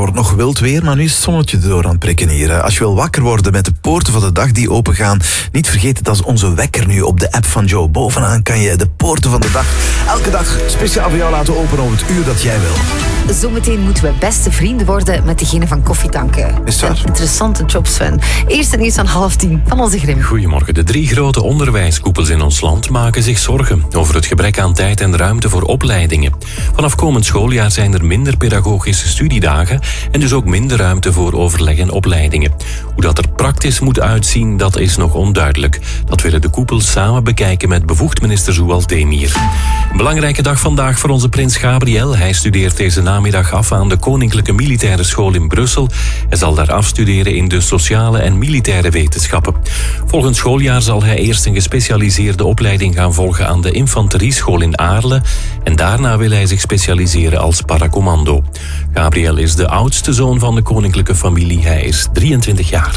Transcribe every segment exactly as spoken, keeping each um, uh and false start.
wordt nog wild weer, maar nu is het zonnetje erdoor aan het prikken hier. Als je wil wakker worden met de poorten van de dag die opengaan, niet vergeten, dat is onze wekker nu op de app van Joe. Bovenaan kan je de poorten van de dag elke dag speciaal voor jou laten openen op het uur dat jij wil. Zometeen moeten we beste vrienden worden met degene van koffietanken. Is dat? Een interessante job, Sven. Eerst en eerst aan half tien van onze Grim. Goedemorgen. De drie grote onderwijskoepels in ons land maken zich zorgen over het gebrek aan tijd en ruimte voor opleidingen. Vanaf komend schooljaar zijn er minder pedagogische studiedagen en dus ook minder ruimte voor overleg en opleidingen. Hoe dat er praktisch moet uitzien, dat is nog onduidelijk. Dat willen de koepels samen bekijken met bevoegd minister Zoual Demir. Een belangrijke dag vandaag voor onze prins Gabriel. Hij studeert deze namiddag af aan de Koninklijke Militaire School in Brussel. Hij zal daar afstuderen in de sociale en militaire wetenschappen. Volgend schooljaar zal hij eerst een gespecialiseerde opleiding gaan volgen aan de Infanterieschool in Aarle. En daarna wil hij zich specialiseren als paracommando. Gabriel is de oudste zoon van de koninklijke familie. Hij is drieëntwintig jaar.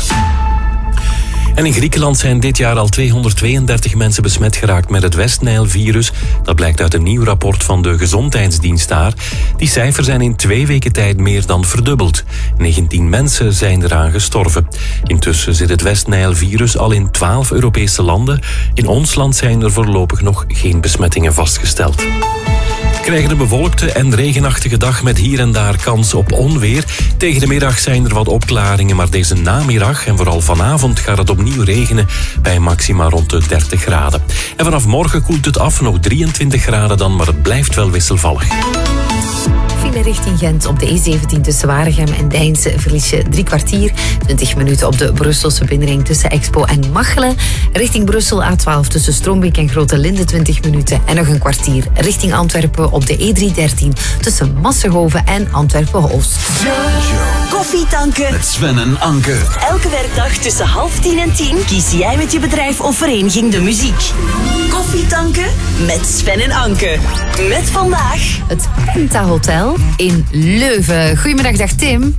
En in Griekenland zijn dit jaar al tweehonderdtweeëndertig mensen besmet geraakt met het West-Nijl-virus. Dat blijkt uit een nieuw rapport van de gezondheidsdienst daar. Die cijfers zijn in twee weken tijd meer dan verdubbeld. negentien mensen zijn eraan gestorven. Intussen zit het West-Nijl-virus al in twaalf Europese landen. In ons land zijn er voorlopig nog geen besmettingen vastgesteld. We krijgen een bewolkte en regenachtige dag met hier en daar kans op onweer. Tegen de middag zijn er wat opklaringen, maar deze namiddag en vooral vanavond gaat het opnieuw regenen bij maxima rond de dertig graden. En vanaf morgen koelt het af, nog drieëntwintig graden dan, maar het blijft wel wisselvallig. File richting Gent op de E zeventien tussen Waregem en Deinse verlies je drie kwartier. twintig minuten op de Brusselse binnenring tussen Expo en Machelen. Richting Brussel A twaalf tussen Strombeek en Grote Linde twintig minuten. En nog een kwartier richting Antwerpen op de E driehonderddertien tussen Massenhoven en Antwerpen-Oost. Koffietanken met Sven en Anke. Elke werkdag tussen half tien en tien kies jij met je bedrijf of vereniging de muziek. Koffietanken met Sven en Anke. Met vandaag het Penta Hotel in Leuven. Goedemiddag, dag Tim.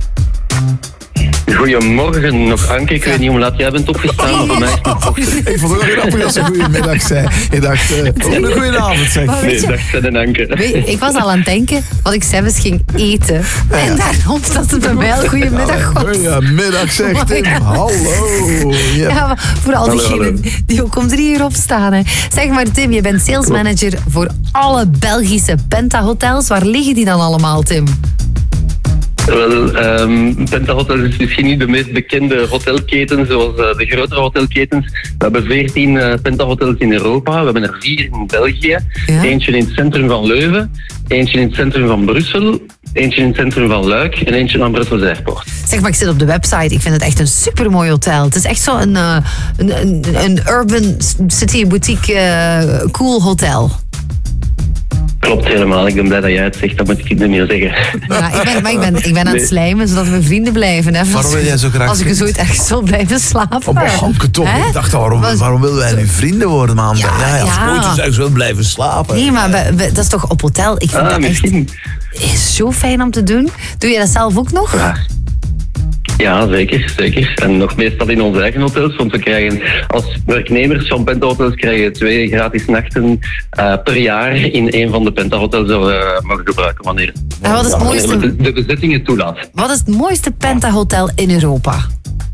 Goedemorgen, nog Anke. Ik weet niet hoe laat jij bent opgestaan, maar voor mij is het nog ochtend. Ik vond het wel grappig als ze goedemiddag zei. Ik dacht, uh, een goedenavond zeg. Nee, dag Sven en Anke. Weet, ik was al aan het denken, want ik zei, we ging eten. Ja. En daarom staat het bij mij al goedemiddag. Goedemiddag zegt Tim. Hallo. Ja, ja maar vooral diegenen die ook om drie uur opstaan. Hè. Zeg maar Tim, je bent salesmanager voor alle Belgische Penta Hotels. Waar liggen die dan allemaal, Tim? Wel, um, Penta Hotels is misschien niet de meest bekende hotelketen zoals uh, de grotere hotelketens. We hebben veertien uh, Penta Hotels in Europa. We hebben er vier in België. Ja? Eentje in het centrum van Leuven, eentje in het centrum van Brussel, eentje in het centrum van Luik en eentje aan Brussels Airport. Zeg maar, ik zit op de website. Ik vind het echt een supermooi hotel. Het is echt zo een, uh, een, een, een urban city boutique uh, cool hotel. Klopt helemaal. Ik ben blij dat jij het zegt. Dat moet ik niet meer zeggen. Ja, ik ben, maar ik ben, ik ben aan het slijmen, zodat we vrienden blijven. Hè. Waarom wil jij zo graag Als ik er zoiets echt wil blijven slapen. Oh, maar Anke toch. Hè? Ik dacht, waarom, waarom willen wij nu vrienden worden? Maar ja, ja, ja, als ja. Coaches zou ik zo willen slapen. Nee, maar we, we, dat is toch op hotel? Ik vind ah, dat misschien. echt is zo fijn om te doen. Doe je dat zelf ook nog? Ja. Ja, zeker, zeker. En nog meestal in onze eigen hotels, want we krijgen als werknemers van Penta Hotels krijgen twee gratis nachten uh, per jaar in een van de Penta Hotels dat we uh, mogen gebruiken wanneer, en wat is het mooiste, wanneer de, de bezetting het toelaat. Wat is het mooiste Penta Hotel in Europa?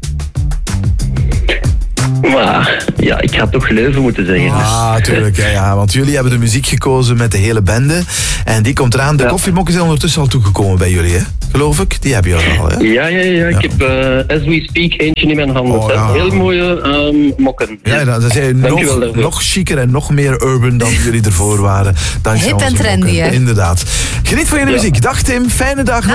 Maar, ja, ik ga toch Leuven moeten zeggen. Ah, tuurlijk. Ja, ja, want jullie hebben de muziek gekozen met de hele bende. En die komt eraan. De ja. koffiemokken zijn ondertussen al toegekomen bij jullie, hè? Geloof ik. Die hebben jullie al, hè? Ja, ja, ja. Ik ja. heb, uh, as we speak, eentje in mijn handen. Oh, ja. Heel mooie um, mokken. Ja, dan zijn jullie nog, nog chiquer en nog meer urban dan jullie ervoor waren. Hip en trendy, hè? Inderdaad. Geniet van jullie ja. muziek. Dag Tim, fijne dag.